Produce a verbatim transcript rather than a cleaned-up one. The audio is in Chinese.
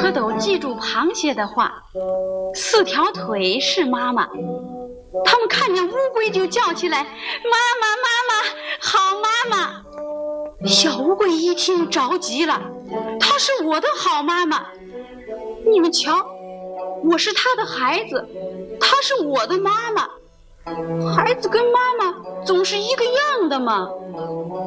可都记住螃蟹的话，四条腿是妈妈。他们看见乌龟就叫起来，妈妈妈妈，好妈妈。小乌龟一听着急了，她是我的好妈妈，你们瞧，我是她的孩子，她是我的妈妈，孩子跟妈妈总是一个样的嘛。